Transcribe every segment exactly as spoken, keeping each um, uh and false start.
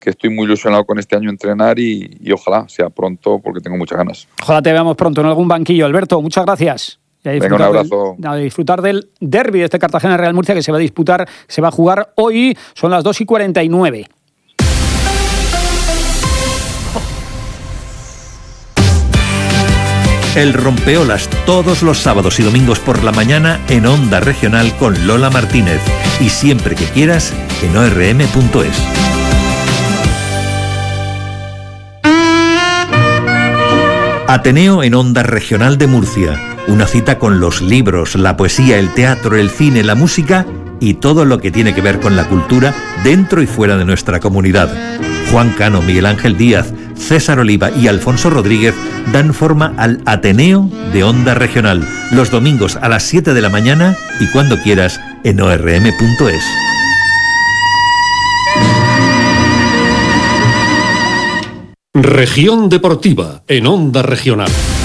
que estoy muy ilusionado con este año entrenar y, y ojalá sea pronto porque tengo muchas ganas. Ojalá te veamos pronto en algún banquillo. Alberto, muchas gracias. Venga, un abrazo. Del, a disfrutar del derbi de este Cartagena-Real Murcia que se va a disputar, se va a jugar hoy, son las dos y cuarenta y nueve. El Rompeolas todos los sábados y domingos por la mañana en Onda Regional con Lola Martínez y siempre que quieras en o erre eme punto es. Ateneo en Onda Regional de Murcia. Una cita con los libros, la poesía, el teatro, el cine, la música y todo lo que tiene que ver con la cultura dentro y fuera de nuestra comunidad. Juan Cano, Miguel Ángel Díaz, César Oliva y Alfonso Rodríguez dan forma al Ateneo de Onda Regional, los domingos a las siete de la mañana y cuando quieras en o erre eme punto es. Región Deportiva en Onda Regional.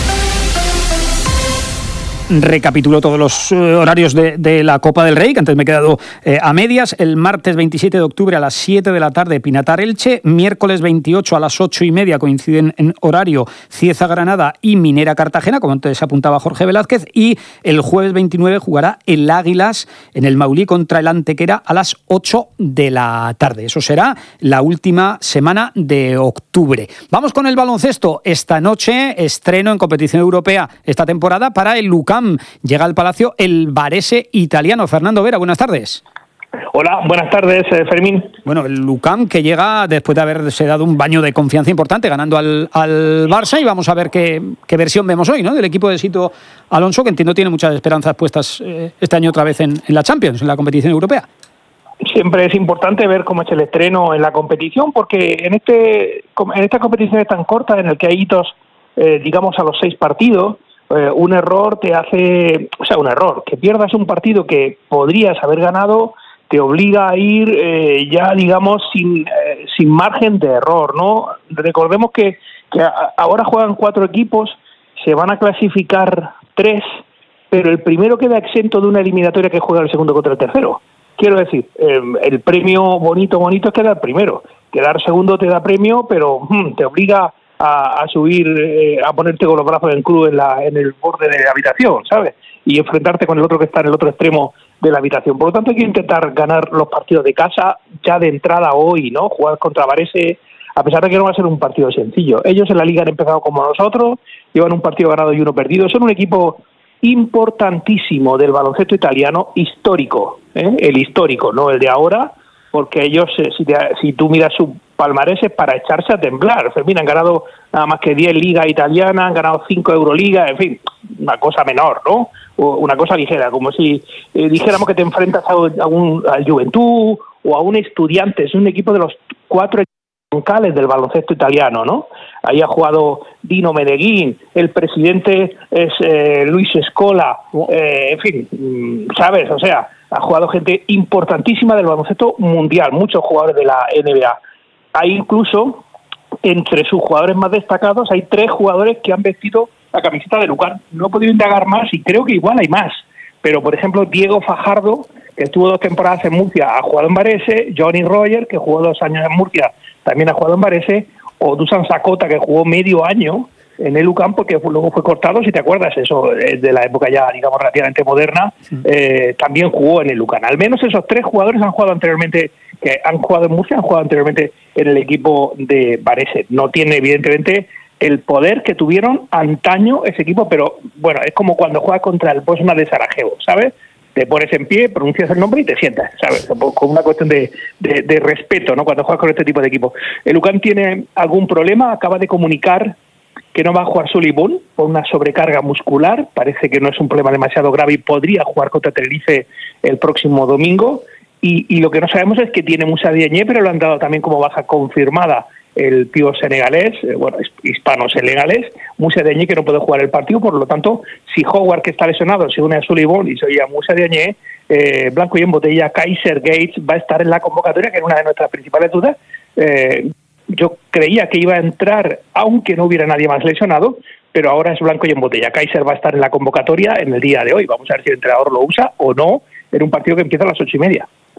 Recapitulo todos los eh, horarios de, de la Copa del Rey, que antes me he quedado eh, a medias. El martes veintisiete de octubre a las siete de la tarde, Pinatar-Elche. Miércoles veintiocho a las ocho y media, coinciden en horario Cieza-Granada y Minera-Cartagena, como antes apuntaba Jorge Velázquez. Y el jueves veintinueve jugará el Águilas en el Maulí contra el Antequera a las ocho de la tarde. Eso será la última semana de octubre. Vamos con el baloncesto. Esta noche, estreno en competición europea esta temporada para el Lucán. Llega al Palacio el Varese italiano. Fernando Vera, buenas tardes. Hola, buenas tardes, eh, Fermín. Bueno, el Lucán que llega después de haberse dado un baño de confianza importante ganando al, al Barça, y vamos a ver qué, qué versión vemos hoy, ¿no? Del equipo de Sito Alonso, que entiendo tiene muchas esperanzas puestas eh, este año otra vez en, en la Champions, en la competición europea. Siempre es importante ver cómo es el estreno en la competición, porque en este en estas competiciones tan cortas, en el que hay hitos, eh, digamos, a los seis partidos, Eh, un error te hace, o sea, un error, que pierdas un partido que podrías haber ganado, te obliga a ir eh, ya, digamos, sin eh, sin margen de error, ¿no? Recordemos que, que a, ahora juegan cuatro equipos, se van a clasificar tres, pero el primero queda exento de una eliminatoria que juega el segundo contra el tercero. Quiero decir, eh, el premio bonito, bonito es quedar primero. Quedar segundo te da premio, pero hmm, te obliga A, a subir, eh, a ponerte con los brazos en cruz en, la, en el borde de la habitación, ¿sabes? Y enfrentarte con el otro que está en el otro extremo de la habitación. Por lo tanto, hay que intentar ganar los partidos de casa ya de entrada hoy, ¿no? Jugar contra Varese, a pesar de que no va a ser un partido sencillo. Ellos en la Liga han empezado como nosotros, llevan un partido ganado y uno perdido. Son un equipo importantísimo del baloncesto italiano, histórico, ¿eh? El histórico, no el de ahora, porque ellos, eh, si, te, si tú miras su palmarés, es para echarse a temblar. Fermín, han ganado nada más que diez ligas italianas, han ganado cinco Euroligas, en fin, una cosa menor, ¿no? O una cosa ligera, como si eh, dijéramos que te enfrentas a, a un al Juventud o a un Estudiantes. Es un equipo de los cuatro troncales del baloncesto italiano, ¿no? Ahí ha jugado Dino Meneghín, el presidente es eh, Luis Scola, eh, en fin, ¿sabes? O sea, ha jugado gente importantísima del baloncesto mundial, muchos jugadores de la N B A. Hay incluso, entre sus jugadores más destacados, hay tres jugadores que han vestido la camiseta de Lucán. No he podido indagar más y creo que igual hay más. Pero, por ejemplo, Diego Fajardo, que estuvo dos temporadas en Murcia, ha jugado en Varese. Johnny Roger, que jugó dos años en Murcia, también ha jugado en Varese. O Dusan Sakota, que jugó medio año en el Lucán, porque luego fue cortado, si te acuerdas, eso es de la época ya, digamos, relativamente moderna, sí. eh, también jugó en el Lucán. Al menos esos tres jugadores han jugado anteriormente, que han jugado en Murcia, han jugado anteriormente en el equipo de Varese. No tiene, evidentemente, el poder que tuvieron antaño ese equipo, pero, bueno, es como cuando juegas contra el Bosna de Sarajevo, ¿sabes? Te pones en pie, pronuncias el nombre y te sientas, ¿sabes? Con una cuestión de, de, de respeto, ¿no? Cuando juegas con este tipo de equipo. El Lucán tiene algún problema, acaba de comunicar que no va a jugar Sullivan por una sobrecarga muscular, parece que no es un problema demasiado grave y podría jugar contra Tenerife el próximo domingo, y, y lo que no sabemos es que tiene Moussa Diagne, pero lo han dado también como baja confirmada el tío senegalés, eh, bueno, hispano-senegalés, Moussa Diagne, que no puede jugar el partido. Por lo tanto, si Howard, que está lesionado, se une a Sullivan y se oye a Moussa Diagne, eh, blanco y en botella, Kaiser Gates va a estar en la convocatoria, que era una de nuestras principales dudas. eh, Yo creía que iba a entrar aunque no hubiera nadie más lesionado, pero ahora es blanco y en botella. Kaiser va a estar en la convocatoria en el día de hoy. Vamos a ver si el entrenador lo usa o no en un partido que empieza a las ocho y media.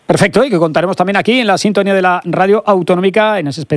Perfecto, y que contaremos también aquí en la sintonía de la Radio Autonómica en ese especial